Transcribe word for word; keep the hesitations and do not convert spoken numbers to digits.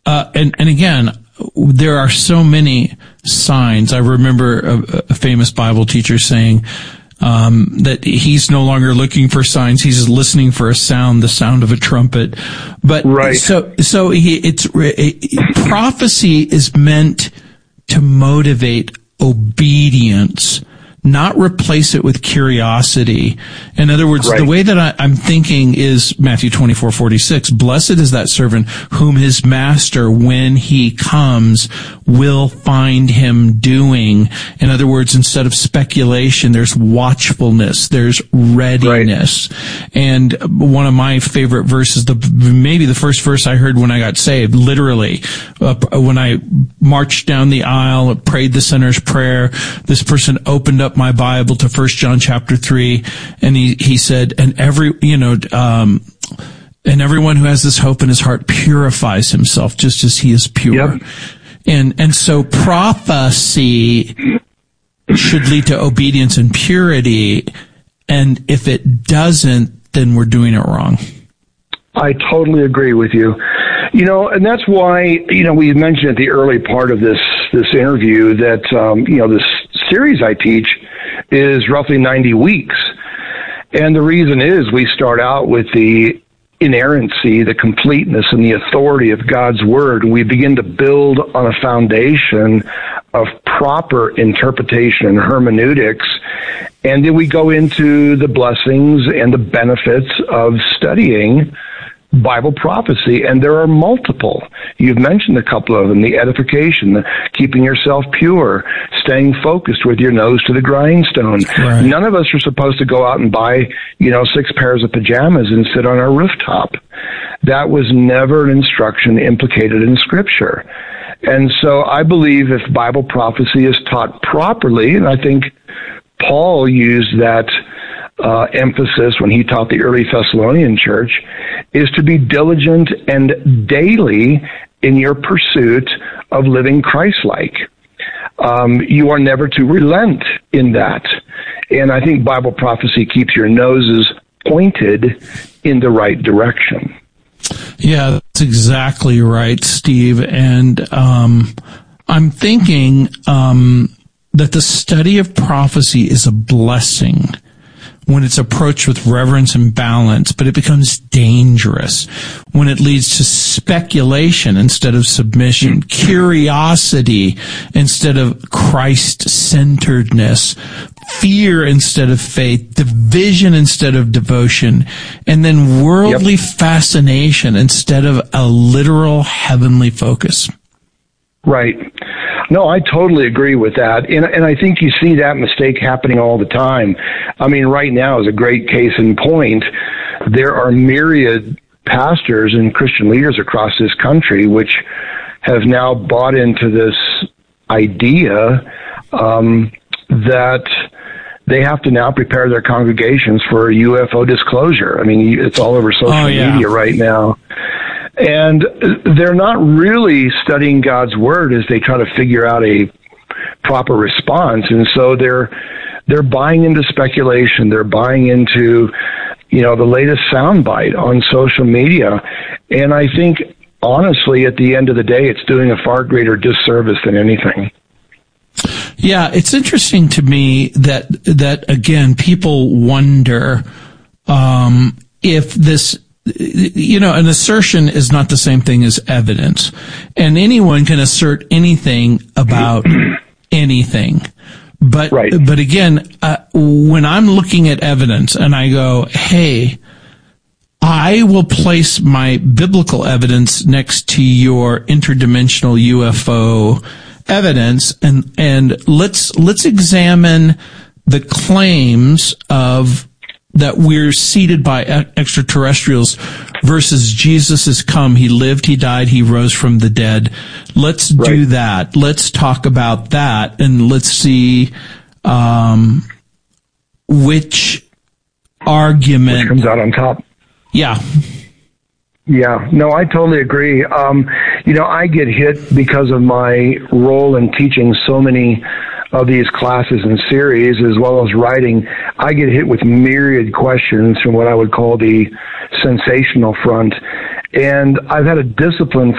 uh, and, and again, there are so many signs. I remember a, a famous Bible teacher saying, um, that he's no longer looking for signs. He's listening for a sound, the sound of a trumpet. But right. so, so he, it's, it, prophecy is meant to motivate obedience, not replace it with curiosity. In other words, right. the way that I, I'm thinking is Matthew twenty-four forty-six. Blessed is that servant whom his master, when he comes, will find him doing. In other words, instead of speculation, there's watchfulness, there's readiness. Right. And one of my favorite verses, the maybe the first verse I heard when I got saved, literally, uh, when I marched down the aisle, prayed the sinner's prayer, this person opened up my Bible to First John chapter three, and he, he said, and every, you know, um, and everyone who has this hope in his heart purifies himself just as he is pure. Yep. And, and so prophecy should lead to obedience and purity. And if it doesn't, then we're doing it wrong. I totally agree with you. You know, and that's why, you know, we mentioned at the early part of this, this interview that, um, you know, this series I teach is roughly ninety weeks. And the reason is we start out with the inerrancy, the completeness, and the authority of God's Word. We begin to build on a foundation of proper interpretation and hermeneutics. And then we go into the blessings and the benefits of studying Bible prophecy, and there are multiple. You've mentioned a couple of them: the edification, the keeping yourself pure, staying focused with your nose to the grindstone. Right. None of us are supposed to go out and buy, you know, six pairs of pajamas and sit on our rooftop. That was never an instruction implicated in Scripture. And so I believe if Bible prophecy is taught properly, and I think Paul used that Uh, emphasis when he taught the early Thessalonian church, is to be diligent and daily in your pursuit of living Christ-like. Um, you are never to relent in that. And I think Bible prophecy keeps your noses pointed in the right direction. Yeah, that's exactly right, Steve. And um, I'm thinking um, that the study of prophecy is a blessing when it's approached with reverence and balance, but it becomes dangerous when it leads to speculation instead of submission, curiosity instead of Christ-centeredness, fear instead of faith, division instead of devotion, and then worldly yep. fascination instead of a literal heavenly focus. Right. No, I totally agree with that. And, and I think you see that mistake happening all the time. I mean, right now is a great case in point. There are myriad pastors and Christian leaders across this country which have now bought into this idea um, that they have to now prepare their congregations for U F O disclosure. I mean, it's all over social oh, yeah. media right now. And they're not really studying God's Word as they try to figure out a proper response. And so they're they're buying into speculation. They're buying into, you know, the latest soundbite on social media. And I think, honestly, at the end of the day, it's doing a far greater disservice than anything. Yeah, it's interesting to me that, that again, people wonder um, if this... You know, an assertion is not the same thing as evidence. And anyone can assert anything about anything. But, right. but again, uh, when I'm looking at evidence and I go, hey, I will place my biblical evidence next to your interdimensional U F O evidence, and, and let's, let's examine the claims of that we're seated by extraterrestrials versus Jesus has come, he lived, he died, he rose from the dead. Let's right. do that. Let's talk about that, and let's see um, which argument which comes out on top. Yeah. Yeah, no, I totally agree. Um, you know, I get hit because of my role in teaching so many of these classes and series, as well as writing. I get hit with myriad questions from what I would call the sensational front. And I've had a discipline